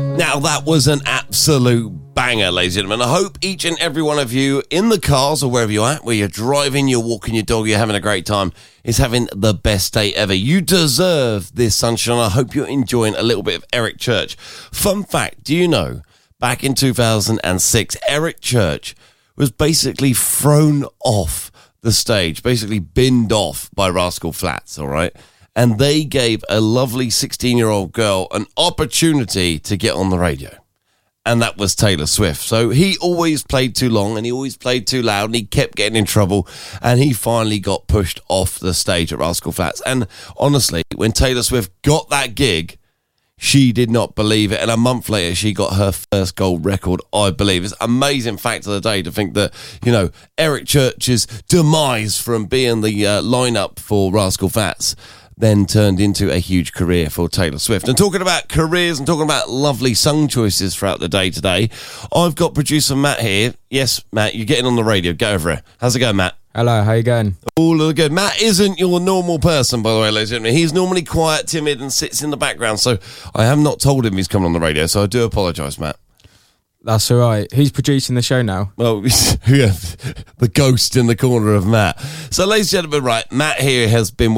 Now, that was an absolute banger, ladies and gentlemen. I hope each and every one of you in the cars or wherever you're at, where you're driving, you're walking your dog, you're having a great time, is having the best day ever. You deserve this sunshine. I hope you're enjoying a little bit of Eric Church. Fun fact, do you know, back in 2006, Eric Church was basically thrown off the stage, basically binned off by Rascal Flatts, all right? And they gave a lovely 16-year-old girl an opportunity to get on the radio. And that was Taylor Swift. So he always played too long and he always played too loud and he kept getting in trouble. And he finally got pushed off the stage at Rascal Flatts. And honestly, when Taylor Swift got that gig, she did not believe it. And a month later, she got her first gold record, I believe. It's an amazing fact of the day to think that, you know, Eric Church's demise from being the lineup for Rascal Flatts then turned into a huge career for Taylor Swift. And talking about careers and talking about lovely song choices throughout the day today, I've got producer Matt here. Yes, Matt, you're getting on the radio. Go over it. How's it going, Matt? Hello, how you going? All good. Matt isn't your normal person, by the way, ladies and gentlemen. He's normally quiet, timid, and sits in the background, so I have not told him he's coming on the radio, so I do apologise, Matt. That's all right. Who's producing the show now? Well, yeah, the ghost in the corner of Matt. So, ladies and gentlemen, right, Matt here has been